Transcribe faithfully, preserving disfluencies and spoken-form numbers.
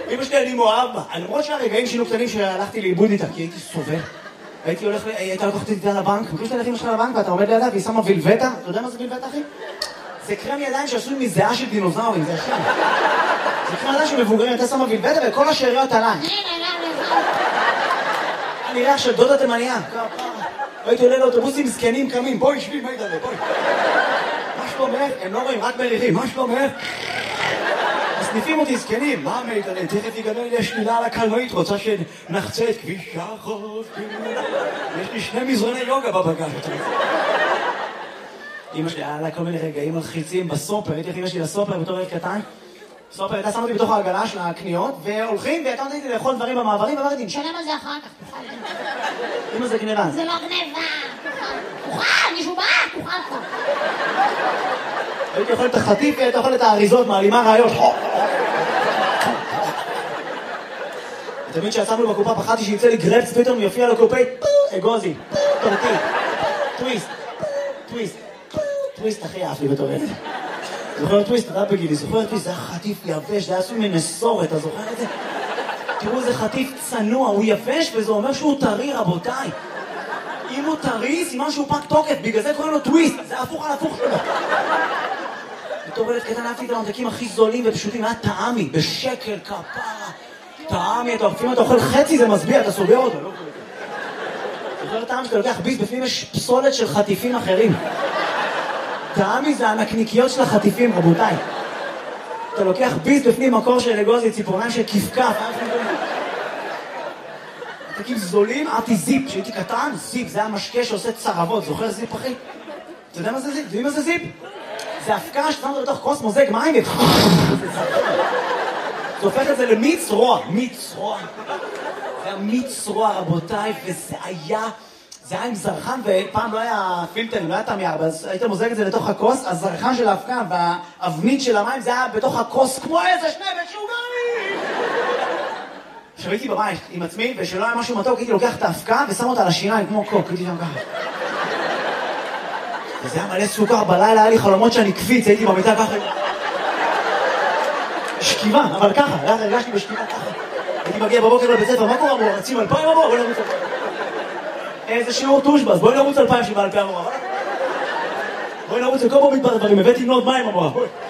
אמא שלי אני מאוהב בה. למרות שהרגעים שינו קטנים שהלכתי לאיבוד איתה, כי הייתי סובל. הייתי הולך, הייתה לקוחת איתה לבנק, מכיר שאתה הולך אמא שלך לבנק ואתה עומד לידה והיא שמה וילבטה? אתה יודע מה זה וילבטה, אחי? זה קרם ידיים שעשוי מזיעה של דינוזאורים, זה השם. זה קרם ידיים של מבוגרים, אתה שמה וילבטה וכל השאריות עליי. נראה של דודה תימניה. הייתי עולה לאוטובוסים זקנים קמים, בואי שבי, מה ידעלה, בואי. מה שלומך? הם לא רואים, רק מריחים, מה שלומך? מסניפים אותי זקנים, מה מידעלה? תכף יגדל לי השלילה על הקלנועית, רוצה שנחצה את כביש החוף. יש לי שני מזרוני יוגה בבגז. אמא שלי, היה לה כל מיני רגעים מלחיצים בסופר, הייתי הכי אמא שלי לסופר בתור ילד קטן. סופר הייתה שמה אותי בתוך העגלה של הקניות, והולכים, והייתה נותנת לי לאכול דברים במעברים, ואמרתי, נשלם על זה אחר כך, תוכל. אמא זה גניבה. זה לא גניבה, תוכל, מישהו בא, תוכל פה. הייתי אוכל את החטיף, והייתי אוכל את האריזות, מעלימה רעיות. תמיד שיצאנו בקופה פחדתי שיצא לי גרפס, פתאום יופיע לקופי, אגוזי, טורטי, טוויסט, טוויסט, טוויסט הכי אהב לי בתור ילד. זוכר טוויסט, אתה בגילי, זוכר טוויסט, זה היה חטיף יבש, זה היה עשוי מנסורת, אתה זוכר את זה? תראו, זה חטיף צנוע, הוא יבש וזה אומר שהוא טרי, רבותיי. אם הוא טרי, סימן שהוא פג תוקף, בגלל זה קוראים לו טוויסט, זה הפוך על הפוך שלו. בתור ילד קטן אהבתי את הממתקים הכי זולים ופשוטים, היה טעמי, בשקל, כפרה. טעמי, אתה אוכפים, אתה אוכל חצי, זה מסביע, אתה סוגר אותו, לא? זוכר טעם שאתה לוקח ביס, בפנים יש פסולת של חטיפים אחרים. טעמי זה הנקניקיות של החטיפים, רבותיי. אתה לוקח ביס בפנים מקור של אגוזי, ציפורניים של כפכף. ממתקים זולים, אהבתי זיפ, כשהייתי קטן, זיפ, זה היה משקה שעושה צרבות, זוכר זיפ אחי? אתה יודע מה זה זיפ? יודעים מה זה זיפ? זה הפקה ששמת בתוך כוס מוזג מים. זה הופך את זה למיץ רוע, מיץ רוע. זה היה מיץ רוע, רבותיי, וזה היה... זה היה עם זרחן, ופעם לא היה פילטר, לא היה תמייר, אז היית מוזג את זה לתוך הכוס, הזרחן של ההפקה והאבנית של המים, זה היה בתוך הכוס כמו איזה שני משוגעים! עכשיו הייתי בבית עם עצמי, ושלא היה משהו מתוק, הייתי לוקח את ההפקה ושם אותה על השיניים כמו קוק, הייתי שם ככה. וזה היה מלא סוכר, בלילה היה לי חלומות שאני קפיץ, הייתי במיטה ככה. שכיבה, אבל ככה, הרגשתי בשכיבה ככה. הייתי מגיע בבוקר לבית ספר, מה קורה בו? רצים אלפיים הבוא, בוא נרוץ אלפיים. איזה שיעור טושבס, בואי נרוץ אלפיים שבע אלפיים המורה. בואי נרוץ לכל בו מתבר דברים, הבאתי נוד מים המורה.